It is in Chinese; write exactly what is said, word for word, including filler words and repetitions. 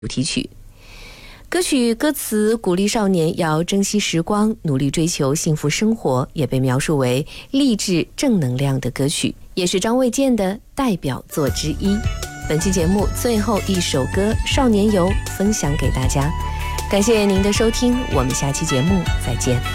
主题曲。歌曲歌词鼓励少年要珍惜时光，努力追求幸福生活，也被描述为励志正能量的歌曲，也是张卫健的代表作之一。本期节目最后一首歌《少年游》分享给大家，感谢您的收听，我们下期节目再见。